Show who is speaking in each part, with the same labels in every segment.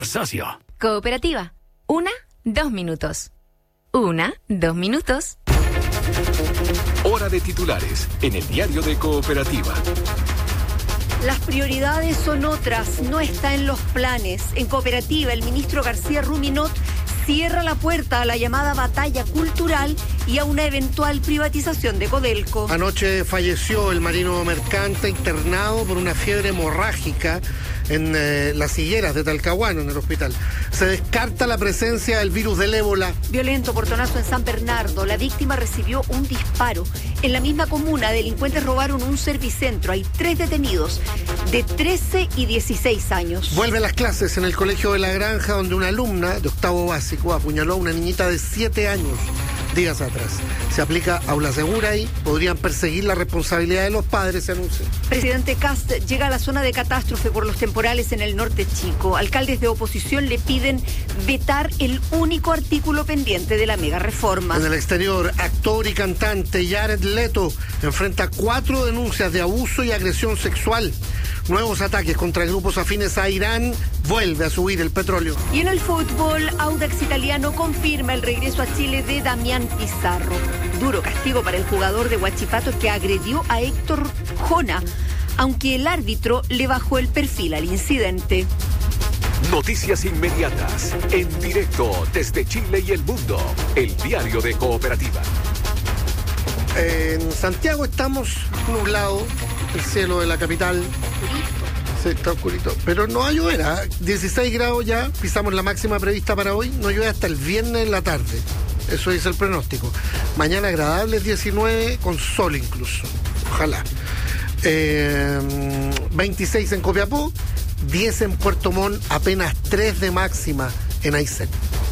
Speaker 1: Socio.
Speaker 2: Cooperativa. 2 minutos. 2 minutos.
Speaker 1: Hora de titulares en el diario de Cooperativa.
Speaker 3: Las prioridades son otras, no está en los planes. En Cooperativa, el ministro García Ruminot cierra la puerta a la llamada batalla cultural y a una eventual privatización de Codelco.
Speaker 4: Anoche falleció el marino mercante internado por una fiebre hemorrágica en las higueras de Talcahuano, en el hospital. Se descarta la presencia del virus del ébola.
Speaker 3: Violento portonazo en San Bernardo. La víctima recibió un disparo. En la misma comuna, delincuentes robaron un servicentro. Hay 3 detenidos de 13 y 16 años.
Speaker 4: Vuelven las clases en el colegio de La Granja, donde una alumna de octavo básico apuñaló a una niñita de 7 años días atrás. Se aplica aula segura y podrían perseguir la responsabilidad de los padres, se anuncia.
Speaker 3: Presidente Kast llega a la zona de catástrofe por los temporales en el norte chico. Alcaldes de oposición le piden vetar el único artículo pendiente de la mega reforma.
Speaker 4: En el exterior, actor y cantante Jared Leto enfrenta 4 denuncias de abuso y agresión sexual. Nuevos ataques contra grupos afines a Irán. Vuelve a subir el petróleo.
Speaker 3: Y en el fútbol, Audax Italiano confirma el regreso a Chile de Damián Pizarro. Duro castigo para el jugador de Huachipato que agredió a Héctor Jona, aunque el árbitro le bajó el perfil al incidente.
Speaker 1: Noticias inmediatas, en directo desde Chile y el mundo. El diario de Cooperativa.
Speaker 4: En Santiago estamos nublados, el cielo de la capital. Sí, está oscurito, pero no va a llover, 16 grados ya, pisamos la máxima prevista para hoy, no llueve hasta el viernes en la tarde, eso dice el pronóstico. Mañana agradable, 19, con sol incluso, ojalá. 26 en Copiapó, 10 en Puerto Montt, apenas 3 de máxima en Aysén.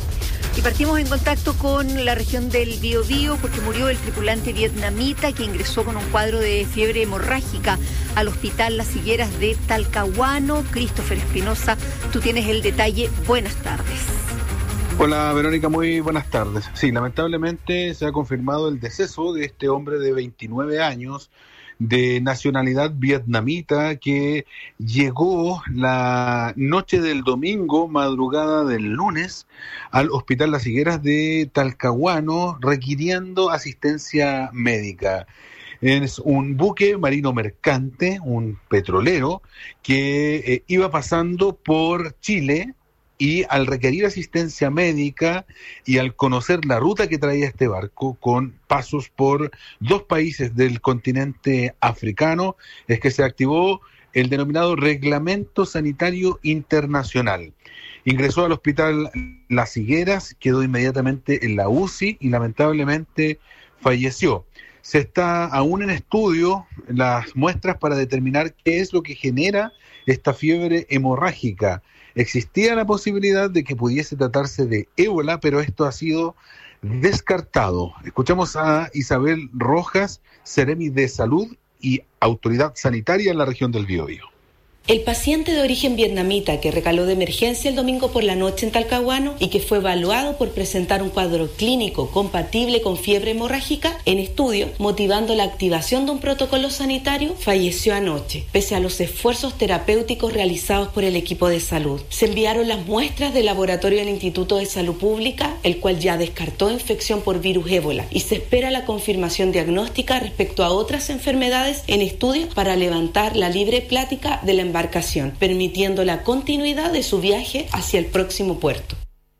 Speaker 3: Y partimos en contacto con la región del Biobío porque murió el tripulante vietnamita que ingresó con un cuadro de fiebre hemorrágica al hospital Las Higueras de Talcahuano. Christopher Espinosa, tú tienes el detalle. Buenas tardes.
Speaker 5: Hola Verónica, muy buenas tardes. Sí, lamentablemente se ha confirmado el deceso de este hombre de 29 años de nacionalidad vietnamita que llegó la noche del domingo, madrugada del lunes, al Hospital Las Higueras de Talcahuano requiriendo asistencia médica. Es un buque marino mercante, un petrolero, que iba pasando por Chile. Y al requerir asistencia médica y al conocer la ruta que traía este barco con pasos por 2 países del continente africano, es que se activó el denominado Reglamento Sanitario Internacional. Ingresó al hospital Las Higueras, quedó inmediatamente en la UCI y lamentablemente falleció. Se está aún en estudio las muestras para determinar qué es lo que genera esta fiebre hemorrágica. Existía la posibilidad de que pudiese tratarse de ébola, pero esto ha sido descartado. Escuchamos a Isabel Rojas, Seremi de Salud y Autoridad Sanitaria en la región del Biobío.
Speaker 6: El paciente de origen vietnamita que recaló de emergencia el domingo por la noche en Talcahuano y que fue evaluado por presentar un cuadro clínico compatible con fiebre hemorrágica en estudio, motivando la activación de un protocolo sanitario, falleció anoche, pese a los esfuerzos terapéuticos realizados por el equipo de salud. Se enviaron las muestras del laboratorio del Instituto de Salud Pública, el cual ya descartó infección por virus ébola, y se espera la confirmación diagnóstica respecto a otras enfermedades en estudio para levantar la libre plática de la embarcación, permitiendo la continuidad de su viaje hacia el próximo puerto.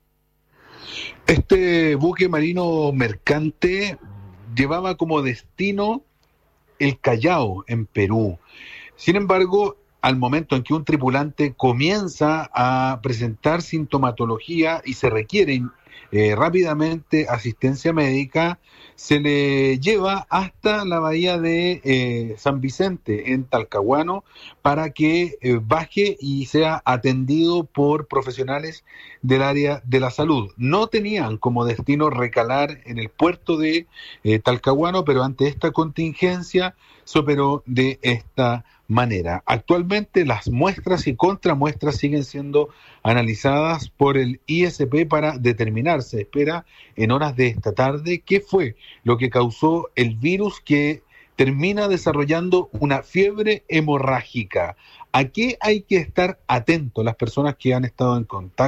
Speaker 5: Este buque marino mercante llevaba como destino el Callao, en Perú. Sin embargo, al momento en que un tripulante comienza a presentar sintomatología y se requiere rápidamente asistencia médica, se le lleva hasta la bahía de San Vicente, en Talcahuano, para que baje y sea atendido por profesionales del área de la salud. No tenían como destino recalar en el puerto de Talcahuano, pero ante esta contingencia se operó de esta manera. Actualmente las muestras y contramuestras siguen siendo analizadas por el ISP para determinar, se espera en horas de esta tarde, qué fue lo que causó el virus que termina desarrollando una fiebre hemorrágica. ¿A qué hay que estar atentos las personas que han estado en contacto